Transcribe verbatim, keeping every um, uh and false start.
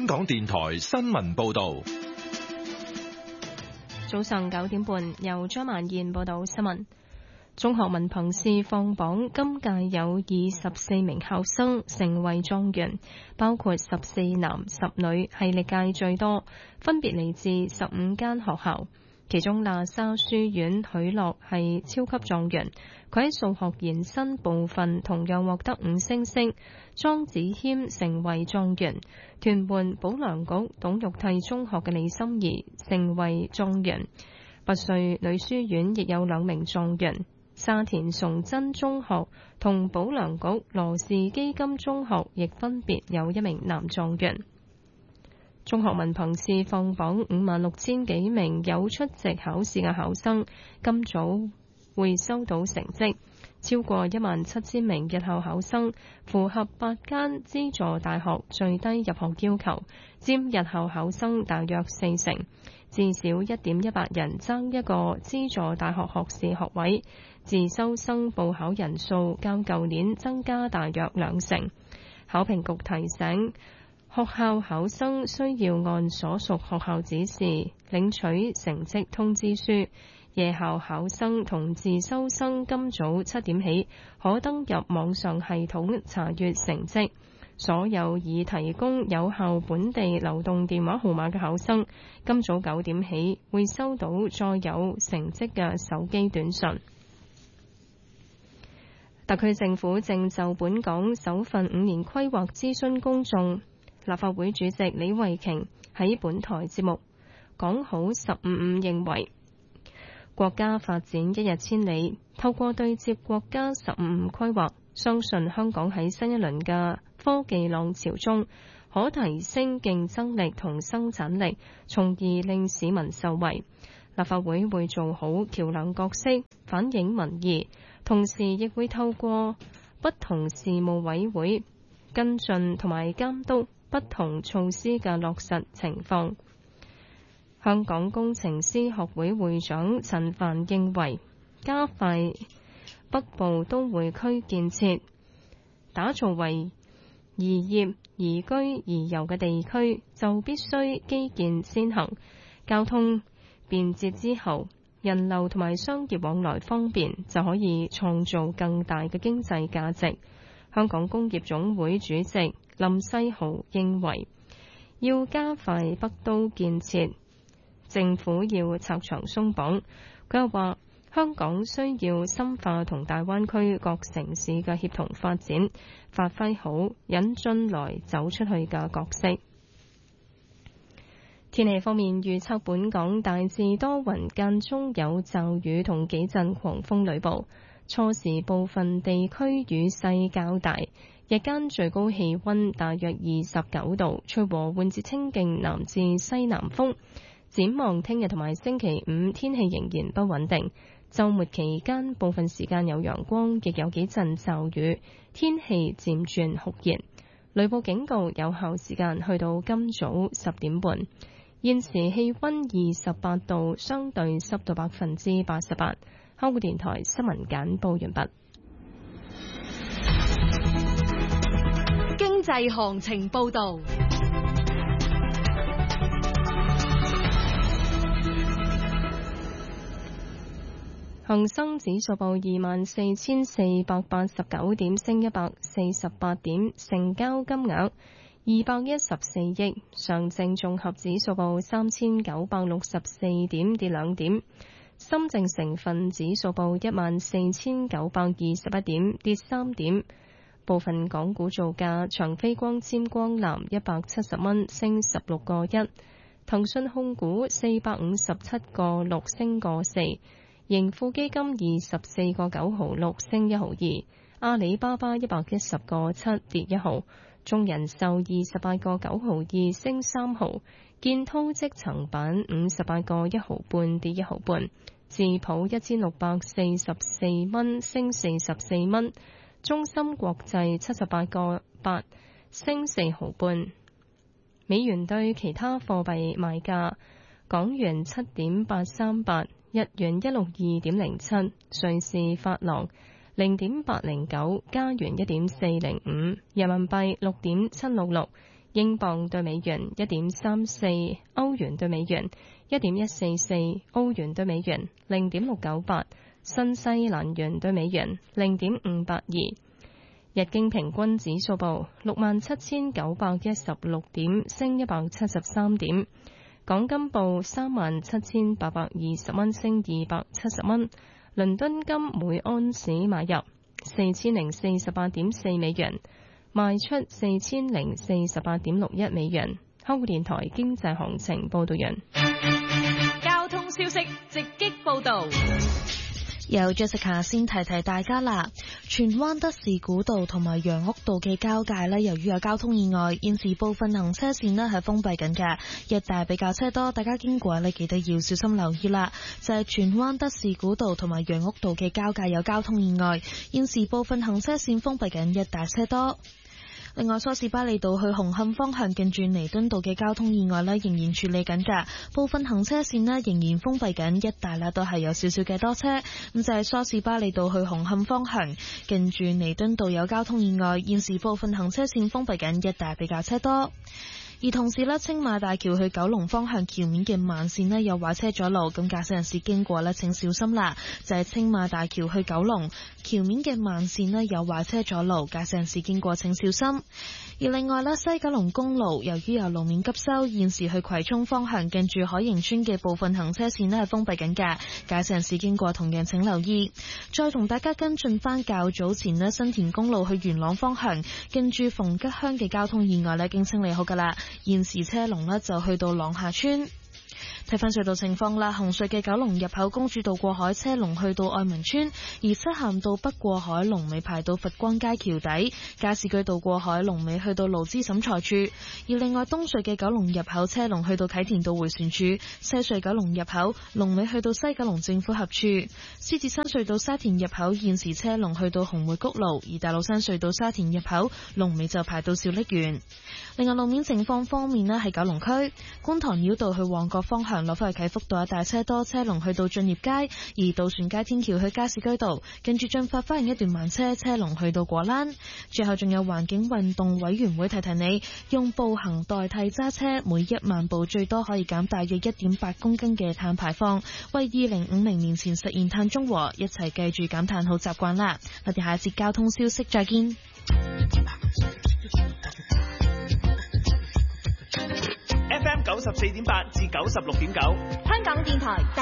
香港電台新聞報道。 早上九點半，由張曼燕報道新聞。中學文憑試放榜，今屆有二十四名考生成為狀元，包括十四男十女，係歷屆最多，分別嚟自十五間學校。其中喇沙書院許樂係超級狀元，佢喺數學延伸部分同樣獲得五星星。莊子謙成為狀元，屯門保良局董玉娣中學嘅李心怡成為狀元。拔萃女書院亦有兩名狀元，沙田崇真中學同保良局羅氏基金中學亦分別有一名男狀元。中學文憑試放榜，五萬六千幾名有出席考試嘅考生今早會收到成績，超過一萬七千名日後考生符合八間資助大學最低入學要求，佔日後考生大約四成，至少一點一八人爭一個資助大學學士學位，自修生報考人數較舊年增加大約兩成。考評局提醒，學校考生需要按所屬學校指示領取成績通知書。夜校考生同自修生今早七點起可登入網上系統查閱成績。所有已提供有效本地流動電話號碼嘅考生，今早九點起會收到載有成績嘅手機短信。特區政府正就本港首份五年規劃諮詢公眾。立法會主席李慧瓊喺本台節目講好十五五，認為國家發展一日千里，透過對接國家十五五規劃，相信香港喺新一輪嘅科技浪潮中，可提升競爭力同生產力，從而令市民受惠。立法會會做好橋樑角色，反映民意，同時亦會透過不同事務委會跟進同埋監督不同措施嘅落實情況。香港工程師學會會長陳帆認為，加快北部都會區建設，打造為宜業、宜居、宜遊嘅地區，就必須基建先行，交通便捷之後，人流同埋商業往來方便，就可以創造更大嘅經濟價值。香港工業總會主席林世豪認為，要加快北都建設，政府要拆牆鬆綁。佢又話，香港需要深化同大灣區各城市嘅協同發展，發揮好引進來走出去嘅角色。天氣方面，預測本港大致多雲，間中有驟雨同幾陣狂風雷暴，初時部分地區雨勢較大，日間最高氣溫大約二十九度，吹和緩至清勁南至西南風。展望聽日同埋星期五，天氣仍然不穩定，週末期間部分時間有陽光，亦有幾陣驟雨，天氣漸轉酷熱。雷暴警告有效時間去到今早十點半。現時氣溫二十八度，相對濕度百分之八十八。香港電台新聞簡報完畢。 經濟行情報道。 恒生指數報二萬四千四百八十九點，升一百四十八點，成交金額二百一十四億。上證綜合指數報三千九百六十四點，跌兩點。深證成分指數報一萬四千九百二十一點，跌三點。部分港股造價，長飛光纖光纜一百七十蚊，升十六個一。騰訊控股四百五十七個六，升個四。盈富基金二十四個九毫六，升一毫二。阿里巴巴一百一十個七，跌一毫。中人壽二十八個九毫二，升三毫。建滔積層板五十八個一毫半，跌一毫半。智普一千六百四十四蚊，升四十四蚊。中芯國際七十八個八，升四毫半。美元對其他貨幣賣價：港元七點八三八，日元一六二點零七，瑞士法郎零點八零九，加元一點四零五，人民幣六點七六六， 英鎊對美元一點三四，歐元對美元一點一四四，澳元對美元零點六九八，新西蘭元對美元零點五八二。日經平均指數報六萬七千九百一十六點，升一百七十三點。港金報三萬七千八百二十蚊，升二百七十蚊。倫敦金每安士買入四千零四十八點四美元，賣出四千零四十八點六一美元。香港電台經濟行情報道完。 交通消息直擊報道。 有 Jessica 先提提大家啦，荃灣德士古道同埋楊屋道嘅交界呢，由於有交通意外，現時部分行車線呢係封閉緊嘅，一帶比較車多，大家經過呢記得要小心留意啦。就係荃灣德士古道同埋楊屋道嘅交界有交通意外，現時部分行車線封閉緊，一帶車多。另外，梳士巴利道去紅磡方向近住彌敦道嘅交通意外呢，仍然處理緊㗎，部分行車線呢仍然封閉緊，一帶呢都係有少少嘅多車。咁就係梳士巴利道去紅磡方向近住彌敦道有交通意外，現時部分行車線封閉緊，一帶比較車多。而同時呢，青馬大橋去九龍方向橋面嘅慢線呢有壞車阻路，咁駕駛人士經過呢請小心啦。就係青馬大橋去九龍橋面嘅慢線呢有壞車阻路，駕駛人士經過請小心。而另外呢，西九龍公路由於有路面急修，現時去葵涌方向近住海盈村嘅部分行車線呢係封閉緊嘅，駕駛人士經過同樣請留意。再同大家跟進翻較早前呢，新田公路去元朗方向近住逢吉鄉嘅交通意外呢已經清理好噶啦。現時車龍呢就去到朗下村。睇翻隧道情況啦，紅隧嘅九龍入口公主道過海車龍去到愛民村，而漆咸道北過海龍尾排到佛光街橋底，加士居道過海龍尾去到勞資審裁處。而另外東隧嘅九龍入口車龍去到啟田道回旋處，西隧九龍入口龍尾去到西九龍政府合處。獅子山隧道沙田入口現時車龍去到紅梅谷路，而大老山隧道沙田入口龍尾就排到小瀝源。另外路面情況方面呢，喺九龍區觀塘繞道去旺角方向落翻去啟福道一帶車多，車龍去到駿業街；而渡船街天橋去加士居道近住駿發花園一段慢車，車龍去到果欄。最後仲有環境運動委員會提提你，用步行代替揸車，每一萬步最多可以減大約一點八公斤嘅碳排放，為二零五零年前實現碳中和，一齊記住減碳好習慣啦！我哋下一節交通消息再見。 F M 九十四點八至九十六點九， 香港電台。